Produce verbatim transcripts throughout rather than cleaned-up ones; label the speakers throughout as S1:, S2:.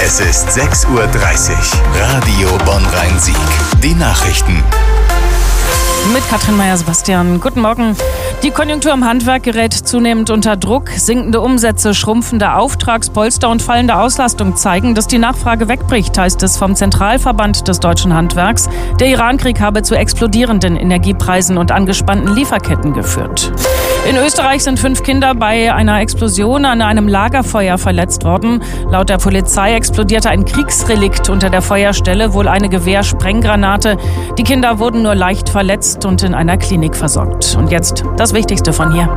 S1: Es ist sechs Uhr dreißig. Radio Bonn-Rhein-Sieg. Die Nachrichten.
S2: Mit Katrin Meyer-Sebastian. Guten Morgen. Die Konjunktur im Handwerk gerät zunehmend unter Druck. Sinkende Umsätze, schrumpfende Auftragspolster und fallende Auslastung zeigen, dass die Nachfrage wegbricht, heißt es vom Zentralverband des deutschen Handwerks. Der Irankrieg habe zu explodierenden Energiepreisen und angespannten Lieferketten geführt. In Österreich sind fünf Kinder bei einer Explosion an einem Lagerfeuer verletzt worden. Laut der Polizei explodierte ein Kriegsrelikt unter der Feuerstelle, wohl eine Gewehr-Sprenggranate. Die Kinder wurden nur leicht verletzt und in einer Klinik versorgt. Und jetzt das Wichtigste von hier.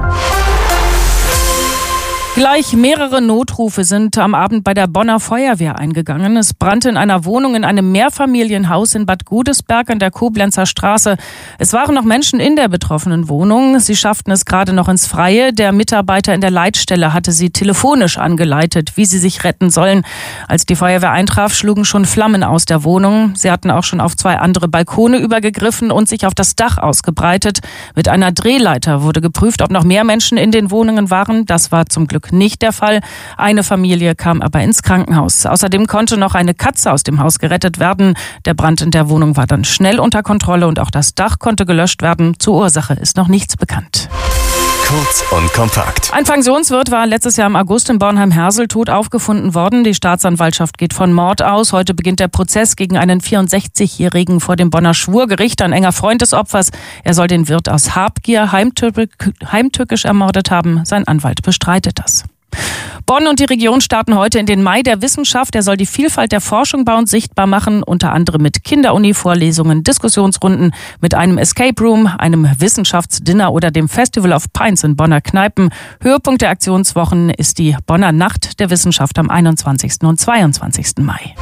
S2: Gleich mehrere Notrufe sind am Abend bei der Bonner Feuerwehr eingegangen. Es brannte in einer Wohnung in einem Mehrfamilienhaus in Bad Godesberg an der Koblenzer Straße. Es waren noch Menschen in der betroffenen Wohnung. Sie schafften es gerade noch ins Freie. Der Mitarbeiter in der Leitstelle hatte sie telefonisch angeleitet, wie sie sich retten sollen. Als die Feuerwehr eintraf, schlugen schon Flammen aus der Wohnung. Sie hatten auch schon auf zwei andere Balkone übergegriffen und sich auf das Dach ausgebreitet. Mit einer Drehleiter wurde geprüft, ob noch mehr Menschen in den Wohnungen waren. Das war zum Glück nicht der Fall. Eine Familie kam aber ins Krankenhaus. Außerdem konnte noch eine Katze aus dem Haus gerettet werden. Der Brand in der Wohnung war dann schnell unter Kontrolle und auch das Dach konnte gelöscht werden. Zur Ursache ist noch nichts bekannt.
S1: Kurz und kompakt.
S2: Ein Pensionswirt war letztes Jahr im August in Bornheim-Hersel tot aufgefunden worden. Die Staatsanwaltschaft geht von Mord aus. Heute beginnt der Prozess gegen einen vierundsechzigjährigen vor dem Bonner Schwurgericht. Ein enger Freund des Opfers. Er soll den Wirt aus Habgier heimtückisch ermordet haben. Sein Anwalt bestreitet das. Bonn und die Region starten heute in den Mai der Wissenschaft. Er soll die Vielfalt der Forschung bei uns sichtbar machen, unter anderem mit Kinderuni-Vorlesungen, Diskussionsrunden, mit einem Escape Room, einem Wissenschaftsdinner oder dem Festival of Pints in Bonner Kneipen. Höhepunkt der Aktionswochen ist die Bonner Nacht der Wissenschaft am einundzwanzigsten und zweiundzwanzigsten Mai.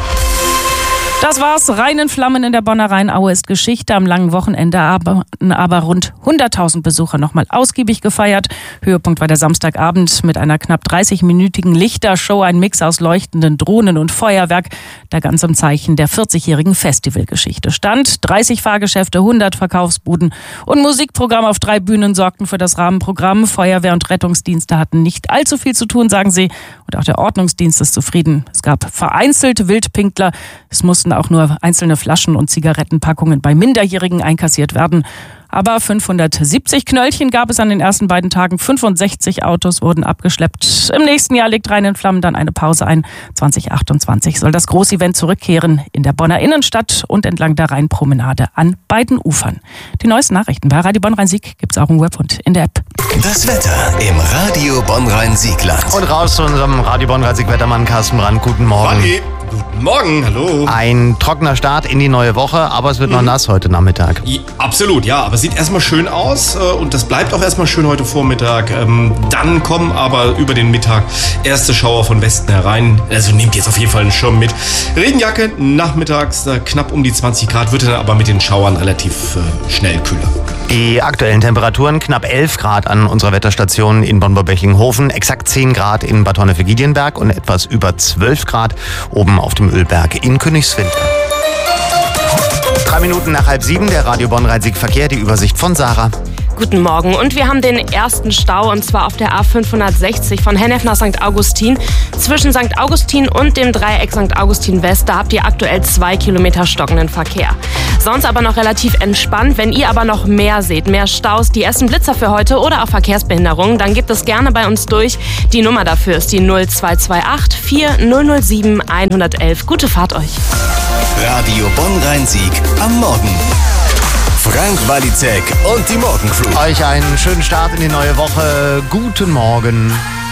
S2: Das war's. Rhein in Flammen in der Bonner Rheinaue ist Geschichte. Am langen Wochenende aber, aber rund hunderttausend Besucher nochmal ausgiebig gefeiert. Höhepunkt war der Samstagabend mit einer knapp dreißigminütigen Lichtershow, ein Mix aus leuchtenden Drohnen und Feuerwerk, der ganz im Zeichen der vierzigjährigen Festivalgeschichte stand. dreißig Fahrgeschäfte, hundert Verkaufsbuden und Musikprogramm auf drei Bühnen sorgten für das Rahmenprogramm. Feuerwehr und Rettungsdienste hatten nicht allzu viel zu tun, sagen sie. Und auch der Ordnungsdienst ist zufrieden. Es gab vereinzelt Wildpinkler. Es mussten auch nur einzelne Flaschen und Zigarettenpackungen bei Minderjährigen einkassiert werden. Aber fünfhundertsiebzig Knöllchen gab es an den ersten beiden Tagen. fünfundsechzig Autos wurden abgeschleppt. Im nächsten Jahr legt Rhein in Flammen dann eine Pause ein. zwanzig achtundzwanzig soll das Großevent zurückkehren in der Bonner Innenstadt und entlang der Rheinpromenade an beiden Ufern. Die neuesten Nachrichten bei Radio Bonn-Rhein-Sieg gibt es auch im Web und in der App.
S1: Das Wetter im Radio Bonn-Rhein-Siegland.
S3: Und raus zu unserem Radio Bonn-Rhein-Sieg-Wettermann Carsten Brandt. Guten Morgen.
S4: Bonnie. Guten Morgen, hallo.
S3: Ein trockener Start in die neue Woche, aber es wird mhm. noch nass heute Nachmittag.
S4: Ja, absolut, ja, aber es sieht erstmal schön aus und das bleibt auch erstmal schön heute Vormittag. Dann kommen aber über den Mittag erste Schauer von Westen herein. Also nehmt jetzt auf jeden Fall einen Schirm mit. Regenjacke, nachmittags knapp um die zwanzig Grad, wird dann aber mit den Schauern relativ schnell kühler.
S3: Die aktuellen Temperaturen knapp elf Grad an unserer Wetterstation in Bonn-Bechinghofen, exakt zehn Grad in Bad Honnef-Giedienberg und etwas über zwölf Grad oben auf dem Ölberg in Königswinter. Drei Minuten nach halb sieben, der Radio Bonn-Rhein-Sieg Verkehr, die Übersicht von Sarah.
S5: Guten Morgen und wir haben den ersten Stau und zwar auf der A fünfhundertsechzig von Hennef nach Sankt Augustin. Zwischen Sankt Augustin und dem Dreieck Sankt Augustin West, da habt ihr aktuell zwei Kilometer stockenden Verkehr. Sonst aber noch relativ entspannt. Wenn ihr aber noch mehr seht, mehr Staus, die ersten Blitzer für heute oder auch Verkehrsbehinderungen, dann gebt es gerne bei uns durch. Die Nummer dafür ist die null zwei zwei acht vier null null sieben eins eins eins. Gute Fahrt euch.
S1: Radio Bonn-Rhein-Sieg am Morgen. Frank Walizek und die Morgencrew.
S3: Euch einen schönen Start in die neue Woche. Guten Morgen.